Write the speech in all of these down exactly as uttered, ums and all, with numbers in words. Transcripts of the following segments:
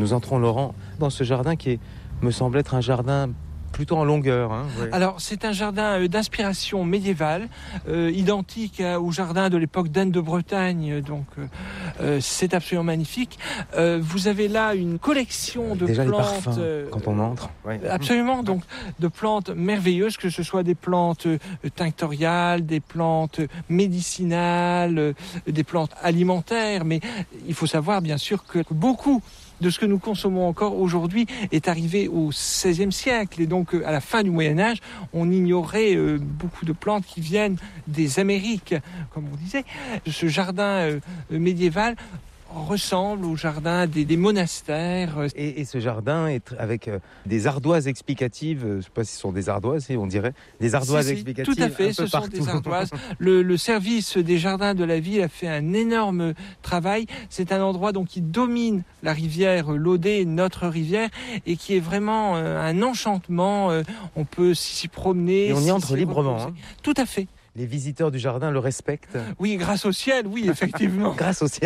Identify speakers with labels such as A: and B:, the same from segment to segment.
A: Nous entrons, Laurent, dans ce jardin qui est, me semble être un jardin plutôt en longueur. Hein, ouais.
B: Alors, c'est un jardin d'inspiration médiévale, euh, identique au jardin de l'époque d'Anne de Bretagne, donc euh, c'est absolument magnifique. Euh, vous avez là une collection de
A: Déjà
B: plantes...
A: les parfums, euh, quand on entre. Ouais.
B: Absolument, donc de plantes merveilleuses, que ce soit des plantes euh, tinctoriales, des plantes médicinales, euh, des plantes alimentaires, mais il faut savoir bien sûr que beaucoup de ce que nous consommons encore aujourd'hui est arrivé au seizième siècle. Et donc, à la fin du Moyen-Âge, on ignorait euh, beaucoup de plantes qui viennent des Amériques, comme on disait. Ce jardin euh, médiéval ressemble au jardin des, des monastères.
A: Et, et ce jardin est avec euh, des ardoises explicatives, euh, je ne sais pas si ce sont des ardoises, on dirait, des ardoises
B: si, si,
A: explicatives.
B: Tout à fait, ce
A: partout.
B: sont des ardoises. Le, le service des jardins de la ville a fait un énorme travail. C'est un endroit donc qui domine la rivière l'Audet, notre rivière, et qui est vraiment euh, un enchantement. Euh, on peut s'y promener.
A: Et on y
B: s'y
A: entre librement. Hein.
B: Tout à fait.
A: Les visiteurs du jardin le respectent.
B: Oui, grâce au ciel, oui, effectivement.
A: Grâce au ciel.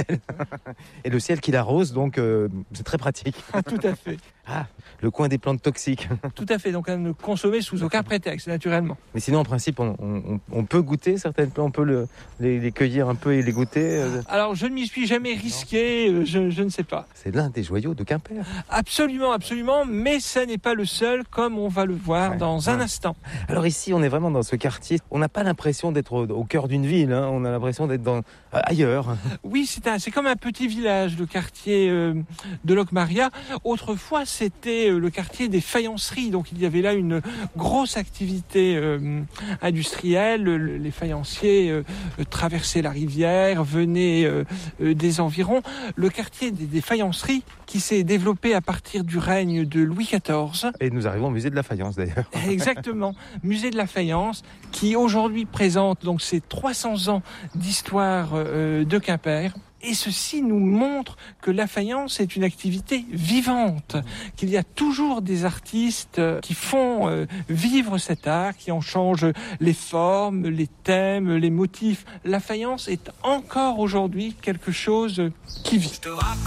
A: Et le ciel qui l'arrose, donc euh, c'est très pratique.
B: Ah, tout à fait.
A: Ah, le coin des plantes toxiques.
B: Tout à fait, donc à ne consommer sous aucun prétexte, naturellement.
A: Mais sinon, en principe, on, on, on peut goûter certaines plantes, on peut le, les, les cueillir un peu et les goûter. Euh...
B: Alors, je ne m'y suis jamais risqué, je, je ne sais pas.
A: C'est l'un des joyaux de Quimper.
B: Absolument, absolument, mais ça n'est pas le seul, comme on va le voir ouais, dans un ouais. instant.
A: Alors ici, on est vraiment dans ce quartier. On n'a pas l'impression d'être au, au cœur d'une ville, hein. On a l'impression d'être dans, euh, ailleurs.
B: Oui, c'est, un, c'est comme un petit village, le quartier euh, de Locmaria. Autrefois, c'était le quartier des faïenceries, donc il y avait là une grosse activité euh, industrielle. Les faïenciers euh, traversaient la rivière, venaient euh, des environs. Le quartier des, des faïenceries qui s'est développé à partir du règne de Louis quatorze.
A: Et nous arrivons au musée de la faïence d'ailleurs.
B: Exactement, musée de la faïence qui aujourd'hui présente donc ces trois cents ans d'histoire euh, de Quimper. Et ceci nous montre que la faïence est une activité vivante, qu'il y a toujours des artistes qui font euh, vivre cet art, qui en changent les formes, les thèmes, les motifs. La faïence est encore aujourd'hui quelque chose qui vit.